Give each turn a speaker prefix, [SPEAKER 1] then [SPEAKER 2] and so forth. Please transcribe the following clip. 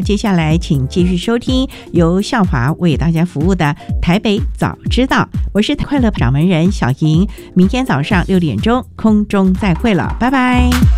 [SPEAKER 1] 接下来请继续收听由向华为大家服务的台北早知道，我是快乐掌门人小莹，明天早上6点钟空中再会了，拜拜。